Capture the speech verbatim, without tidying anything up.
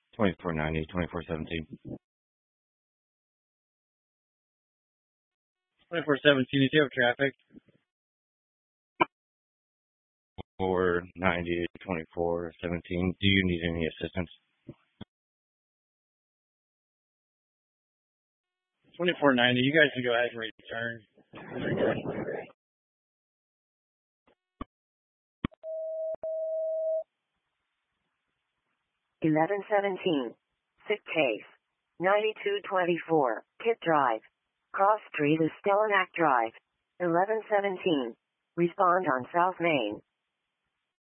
twenty-four ninety, twenty-four seventeen. twenty-four seventeen, do you have traffic? four ninety, twenty-four seventeen. Do you need any assistance? twenty-four ninety, you guys can go ahead and return. eleven seventeen. Sick case. ninety-two twenty-four. Kit Drive. Cross Street is Stellenac Drive. eleven seventeen. Respond on South Main.